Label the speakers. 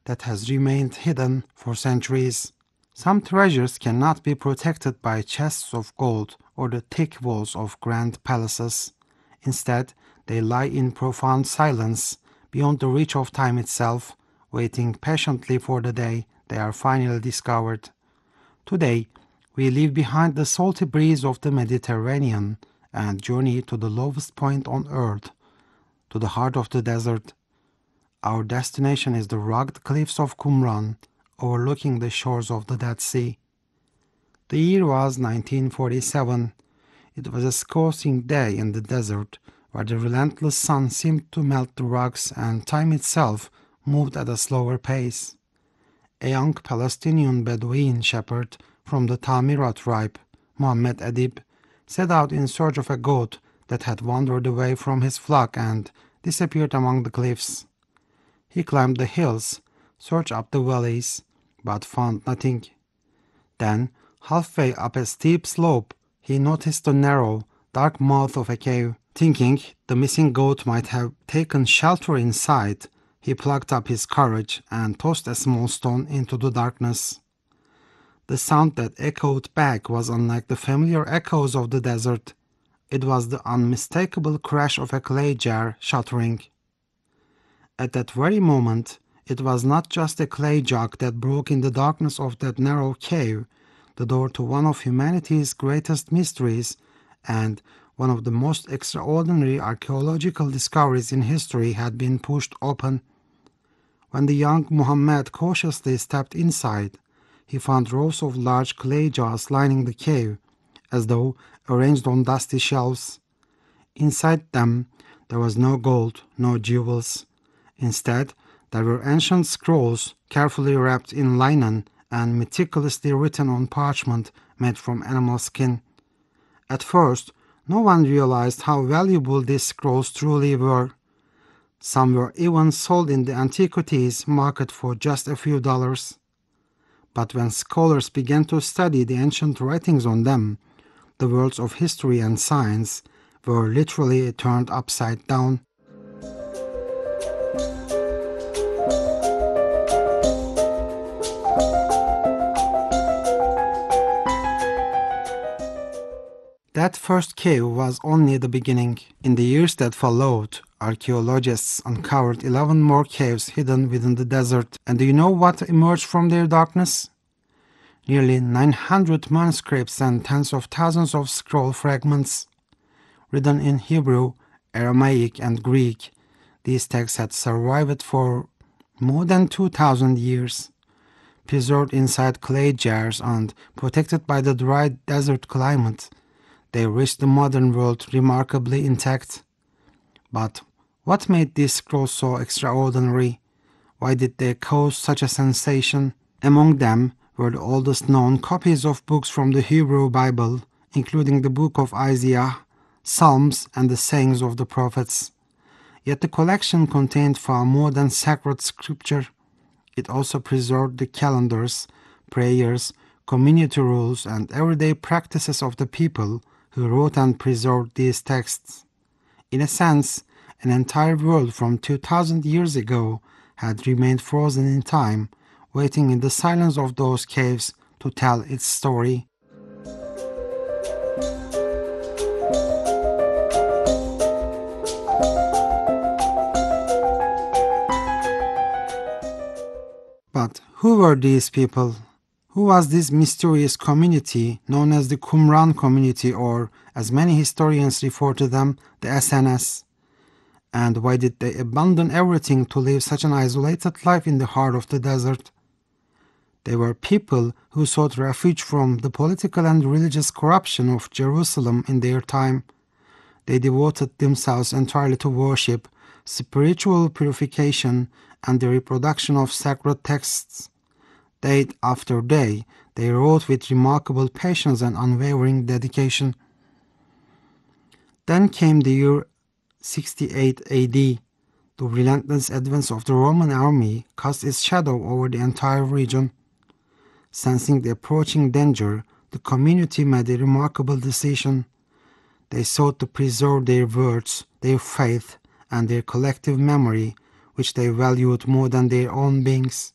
Speaker 1: that has remained hidden for centuries. Some treasures cannot be protected by chests of gold or the thick walls of grand palaces. Instead, they lie in profound silence, beyond the reach of time itself, waiting patiently for the day they are finally discovered. Today, we leave behind the salty breeze of the Mediterranean and journey to the lowest point on earth, to the heart of the desert. Our destination is the rugged cliffs of Qumran, overlooking the shores of the Dead Sea. The year was 1947. It was a scorching day in the desert, where the relentless sun seemed to melt the rocks and time itself moved at a slower pace. A young Palestinian Bedouin shepherd from the Tamira tribe, Mohammed Adib, set out in search of a goat that had wandered away from his flock and disappeared among the cliffs. He climbed the hills, searched up the valleys, but found nothing. Then, halfway up a steep slope, he noticed the narrow, dark mouth of a cave. Thinking the missing goat might have taken shelter inside, he plucked up his courage and tossed a small stone into the darkness. The sound that echoed back was unlike the familiar echoes of the desert. It was the unmistakable crash of a clay jar shattering. At that very moment, it was not just a clay jug that broke in the darkness of that narrow cave. The door to one of humanity's greatest mysteries and one of the most extraordinary archaeological discoveries in history had been pushed open. When the young Muhammad cautiously stepped inside, he found rows of large clay jars lining the cave, as though arranged on dusty shelves. Inside them, there was no gold, no jewels. Instead, there were ancient scrolls carefully wrapped in linen and meticulously written on parchment made from animal skin. At first, no one realized how valuable these scrolls truly were. Some were even sold in the antiquities market for just a few dollars. But when scholars began to study the ancient writings on them, the worlds of history and science were literally turned upside down. That first cave was only the beginning. In the years that followed, archaeologists uncovered 11 more caves hidden within the desert. And do you know what emerged from their darkness? Nearly 900 manuscripts and tens of thousands of scroll fragments. Written in Hebrew, Aramaic, and Greek, these texts had survived for more than 2,000 years. Preserved inside clay jars and protected by the dry desert climate, they reached the modern world remarkably intact. But what made these scrolls so extraordinary? Why did they cause such a sensation? Among them were the oldest known copies of books from the Hebrew Bible, including the book of Isaiah, Psalms, and the sayings of the prophets. Yet the collection contained far more than sacred scripture. It also preserved the calendars, prayers, community rules, and everyday practices of the people who wrote and preserved these texts. In a sense, an entire world from 2,000 years ago had remained frozen in time, waiting in the silence of those caves to tell its story. But who were these people? Who was this mysterious community known as the Qumran community, or, as many historians refer to them, the SNS? And why did they abandon everything to live such an isolated life in the heart of the desert? They were people who sought refuge from the political and religious corruption of Jerusalem in their time. They devoted themselves entirely to worship, spiritual purification, and the reproduction of sacred texts. Day after day, they wrote with remarkable patience and unwavering dedication. Then came the year 68 AD. The relentless advance of the Roman army cast its shadow over the entire region. Sensing the approaching danger, the community made a remarkable decision. They sought to preserve their words, their faith, and their collective memory, which they valued more than their own beings.